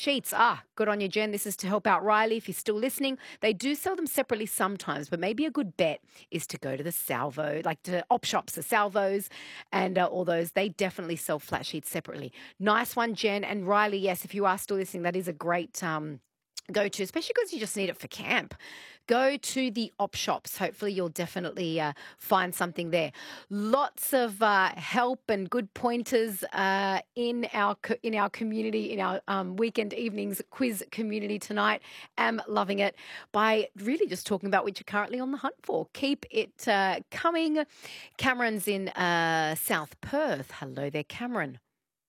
sheets. Ah, good on you, Jen. This is to help out Riley if you're still listening. They do sell them separately sometimes, but maybe a good bet is to go to the Salvo, like to op shops, the Salvos and all those. They definitely sell flat sheets separately. Nice one, Jen. And Riley, yes, if you are still listening, that is a great go to, especially because you just need it for camp. Go to the op shops. Hopefully you'll definitely find something there. Lots of help and good pointers in our community, in our weekend evenings quiz community tonight. Am loving it by really just talking about what you're currently on the hunt for. Keep it coming. Cameron's in South Perth. Hello there, Cameron.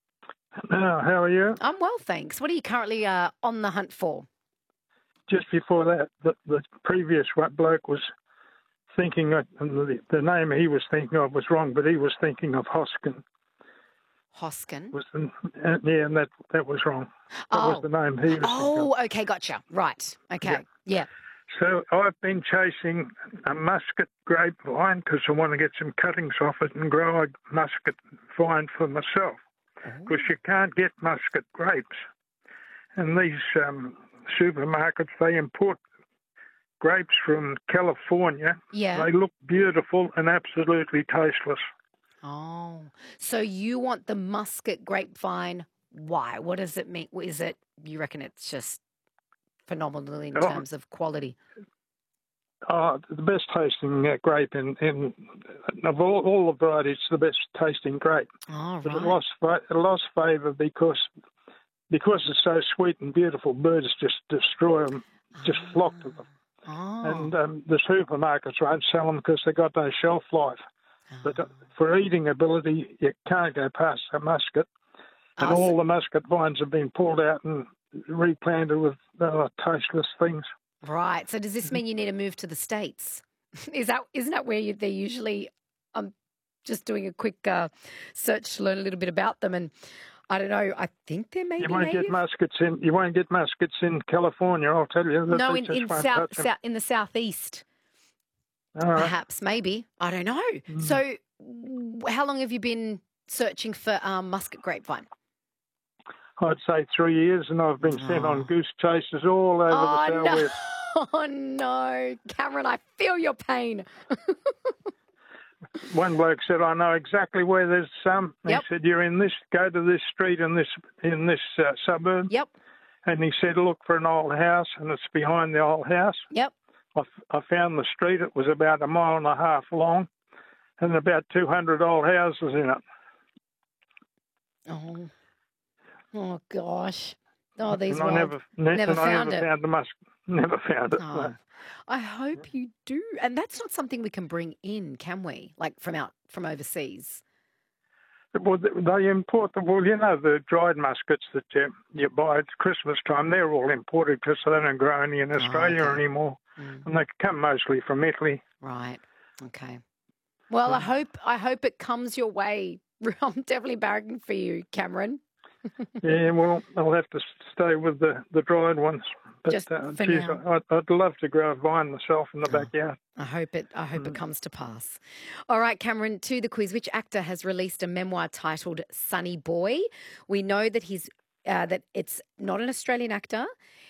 How are you? I'm well, thanks. What are you currently on the hunt for? Just before that, the previous bloke was thinking, the name he was thinking of was wrong, but he was thinking of Hoskin. Hoskin? Yeah, and that was wrong. That was the name he was thinking of. Oh, okay, gotcha. Right, okay, yeah. So I've been chasing a muscat grapevine because I want to get some cuttings off it and grow a muscat vine for myself. Because you can't get muscat grapes. And these supermarkets, they import grapes from California. Yeah. They look beautiful and absolutely tasteless. Oh, so you want the muscat grapevine. Why? What does it mean? Is it, you reckon it's just phenomenal in terms of quality? The best tasting grape of all the varieties, the best tasting grape. Oh, right. But it lost favour because it's so sweet and beautiful. Birds just destroy them, just flock to them. Oh. And the supermarkets won't sell them because they've got no shelf life. But for eating ability, you can't go past a muscat. And all the muscat vines have been pulled out and replanted with tasteless things. Right. So does this mean you need to move to the States? Isn't that where they usually? I'm just doing a quick search to learn a little bit about them, and I don't know. I think they're maybe. You won't get muskats in California. I'll tell you. No, in the southeast. Perhaps, maybe. I don't know. So, how long have you been searching for muscat grapevine? I'd say 3 years, and I've been sent on goose chases all over the southwest. Oh, no. Cameron, I feel your pain. One bloke said, I know exactly where there's some. Yep. He said, go to this street in this suburb. Yep. And he said, look for an old house, and it's behind the old house. Yep. I found the street. It was about 1.5 miles long, and about 200 old houses in it. Oh gosh. Oh, these I never found it. Never found it. No. I hope you do. And that's not something we can bring in, can we? Like from overseas. Well, they import them. Well, the dried muskats that you buy at Christmas time, they're all imported because they don't grow any in Australia anymore. And they come mostly from Italy. Right. Okay. Well, I hope it comes your way. I'm definitely barracking for you, Cameron. Yeah, well, I'll have to stay with the dried ones. But just for now. I'd love to grow a vine myself in the backyard. I hope it comes to pass. All right, Cameron, to the quiz. Which actor has released a memoir titled Sonny Boy? We know that that it's not an Australian actor,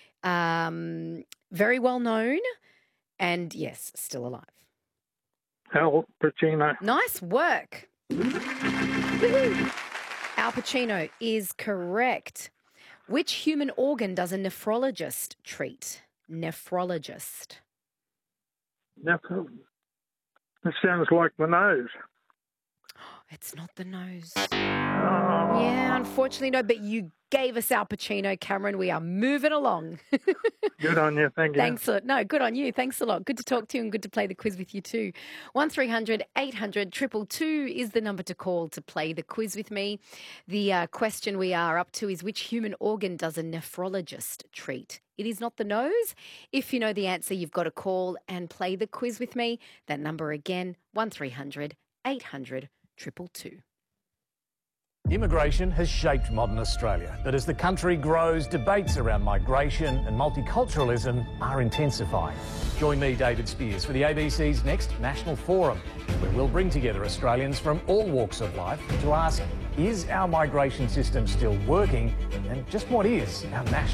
very well known, and yes, still alive. Al Pacino. Nice work. Woo-hoo. Al Pacino is correct. Which human organ does a nephrologist treat? Nephrologist. It sounds like the nose. It's not the nose. Oh. Yeah, unfortunately, no, but you gave us Al Pacino, Cameron. We are moving along. Good on you. Thank you. Thanks a lot. No, good on you. Thanks a lot. Good to talk to you and good to play the quiz with you too. 1300 800 222 is the number to call to play the quiz with me. The question we are up to is which human organ does a nephrologist treat? It is not the nose. If you know the answer, you've got to call and play the quiz with me. That number again, 1300 800 222. Immigration has shaped modern Australia, but as the country grows, debates around migration and multiculturalism are intensifying. Join me, David Spears, for the ABC's next National Forum, where we'll bring together Australians from all walks of life to ask, is our migration system still working, and just what is our national